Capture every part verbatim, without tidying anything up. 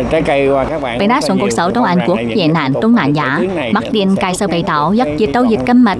Bị đá xuống cuộc sống trong Anh Quốc, Việt Nam, Đông Nam Á, Bắc Điền cài sơ bày táo, dắt diệt đấu diệt cấm mật.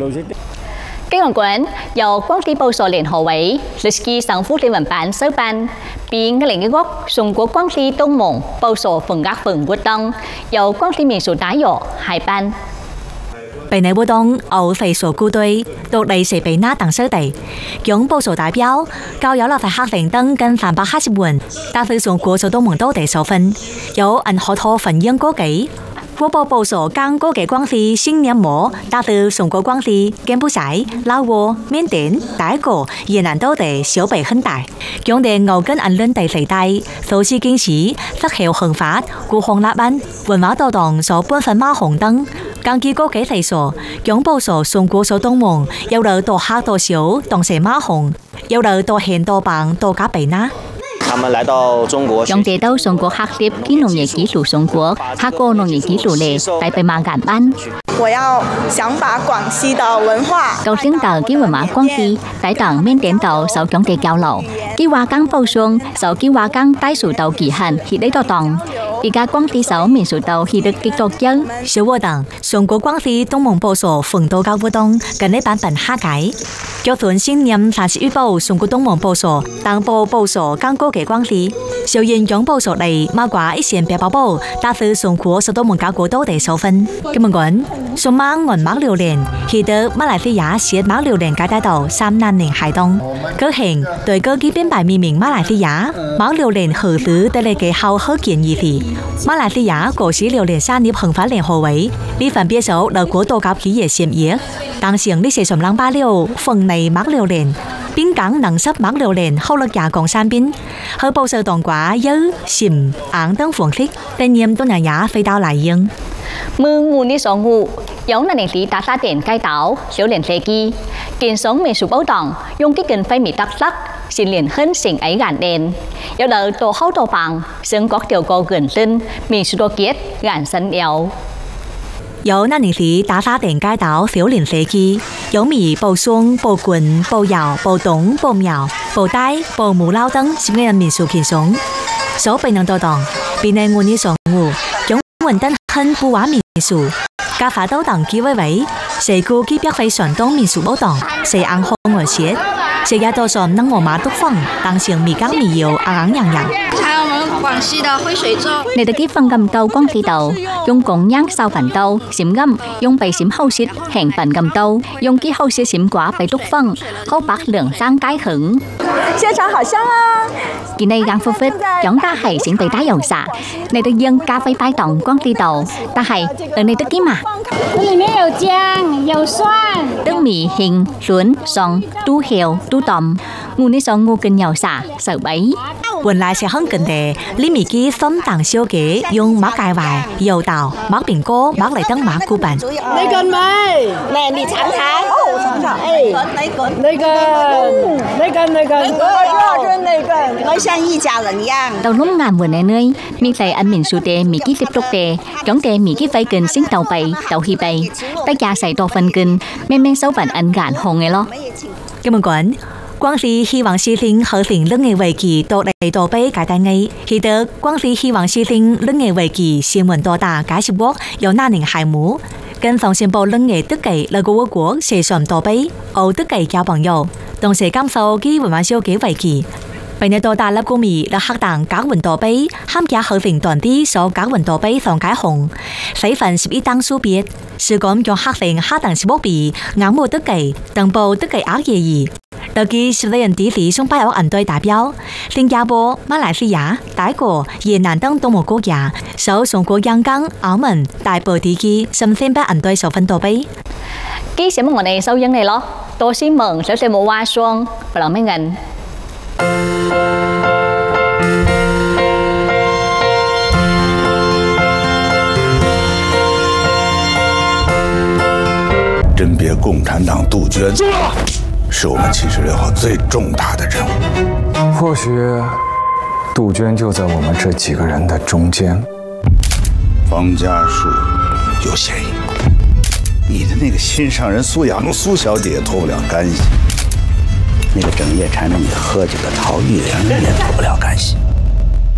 Cái còn quán, dầu quốc tế bao sổ liền hồ ấy, lịch kỳ sáng phút lên bản bản sơ ban, biến cái lệnh cái gốc, dùng của quốc tế đông mộng, bao sổ phần gác phần quốc đông, dầu quốc tế miền số đá dọ, hải ban. 北内活动由非所部隊獨立是被那等收地，擁報數代表交有立法黑靈燈跟反白黑接援，但非從國數都門都地受分，有銀河托分應高幾。 我報報數剛嗰嘅關係新年末，達到中國關係柬埔寨、老挝、緬甸、泰國、越南都地小被很大，用地牛根銀輪地肥低，導致經濟失效橫發，孤紅立班，文化多檔所半分馬紅燈，更結果幾地數，用報數中國數東盟，有了多黑多少，當成馬紅，有了多顯多棒多加被那。 他们来到中国， 用地到中國學習金農業技術中國，學過農業技術咧，帶被馬趕班。 我要想把廣西的文化， 高升到基文化關係，帶到緬甸島受兩地交流，基華港報上受基華港帶數到kỳ hạn khi đấy到檔。 而家廣東省民屬島係得幾多人？ 小活動，中國廣西東盟報所奮鬥交活動，近呢版本下解。腳團新年三十一報，中國東盟報所，當報報所剛過嘅廣西，小人用報所嚟，馬掛一線白包包，打到中國首都門加國都地收分。咁樣講，數碼銀馬榴蓮，係得馬來西亞涉馬榴蓮解帶到三難年海東。嗰行對嗰幾邊排命名馬來西亞馬榴蓮何時得嚟嘅好好建議題。 馬來西亞果實榴蓮產業橫發聯合會，呢份別手德國多甲企業協議，當時呢些什冷巴料phần này馬榴蓮，邊港能濕馬榴蓮後來加工產品，和報售當quả dấu xìm áng等方式，但念東南亞飛到來用。 มืองูนี่สองงูgiống là nền lý tá ta tiền cai táo liễu liền lê kỳ kiến sống mình sụp bấu tòng dùng cái cần phây mì tắc lắc xin liền hơn xỉn ấy gạn đèn yêu đời tổ hậu tổ bằng xứng có tiểu cô gần lên mình sụp đô kiết gạn sân éo 有那年時打沙田街道小連社區，有米報松、報棍、報窯、報董、報苗、報帶、報母撈等十個人民俗建松，所被能多檔，變內我呢上戶，總運登亨布瓦民俗，加法都當機位位，社區基標非傳統民俗保檔，社硬康而設，社也多上能我馬督方，當成米缸米油硬硬洋洋。 廣西的灰水粽， 你哋啲粉咁多廣西豆，用公羊燒粉豆，閃金用被閃後舌輕粉咁多，用啲後舌閃quả被篤粉，好白兩生街響。 現場好香啊！ 今日剛復復，chúng ta係先被打油炸，你哋用咖啡擺檔廣西豆，但係ở你得啲嘛？ 這裡面有薑，有蒜， 燈米、杏、筍、松、豬hiệu、豬凍，我呢上我更油炸，手尾。 原來是很近的，里面嘅ส้當小嘅用馬芥懷、油豆、馬餅乾、馬嚟等馬古板。 你近未？ 嚟你嘗嘗。哦，我嘗嘗。哎，你近， 你近，你近，你近。 我真你近，我像一家人一樣。 đầu lúc ngàn vừa này nơi, mình phải ăn mình số đề, mình kí tiếp tục đề, giống đề mình kí phải cần sinh tàu bày, tàu hi bày, tất cả sẽ đo phần cần, men men sâu bản ăn gạn hồng nghe lo. Cảm ơn quản. Quảng Trị hy vọng xây dựng hợp thành lương nghề về kỳ tổ đại tổ bế cải tài nghề. Khi được Quảng Trị hy vọng xây dựng lương nghề về kỳ siêu mệnh tổ đà cả chục quốc有那年海母，跟防宣布lương nghề tất cả là của quốc sẽ sớm tổ bế, ở tất cả giao朋友，同時感受基文化小嘅為kỳ。為你tổ đà lập của Mỹ là hợp tàng các vận tổ bế, tham gia hợp thành đoàn đi số các vận tổ bế phòng cái hồng, xây phần十一檔數別，是講用合thành hợp tàng十quốc bì, ngắm mua tất cả, đồng bộ tất cả ác嘢gì。 特記十人地理送拜有銀隊代表，新加坡、馬來西亞、泰國、越南等東盟國家，受中國香港、澳門、大埔地區甚至俾銀隊受分到杯。 Ký sẽ một ngày sau dân này lo, tôi xin mừng sẽ xem một hoa xuân và lòng mấy ngành. 甄别共产党杜鹃。 是我们七十六号最重大的任务。 或许杜鹃就在我们这几个人的中间。 方家树有嫌疑，你的那个心上人苏雅茹苏小姐也脱不了干系， 那个整夜缠着你喝酒的陶玉玲也脱不了干系。